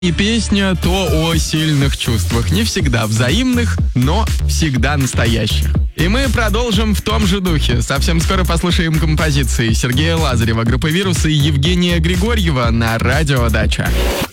И песня то о сильных чувствах, не всегда взаимных, но всегда настоящих. И мы продолжим в том же духе. Совсем скоро послушаем композиции Сергея Лазарева, группы «Вирус» и Евгения Григорьева на радио «Дача».